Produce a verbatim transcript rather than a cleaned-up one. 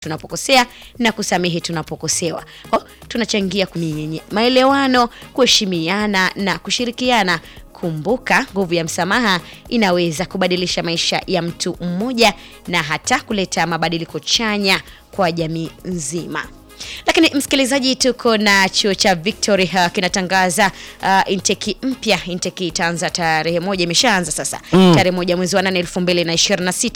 tunapokosea na kusamehe tunapokosewa. Kwa tunachangia kunyenye maelewano, kuheshimiana na kushirikiana. Kumbuka, nguvu ya msamaha inaweza kubadilisha maisha ya mtu mmoja na hata kuleta mabadiliko chanya kwa jamii nzima. Lakini msikilizaji, tuko na chuo cha Victory uh, kinatangaza uh, intake mpya. Intake itaanza tarehe moja, imeshaanza sasa. Mm. Tarehe moja mwezi wa nane elfu mbili na ishirini na sita.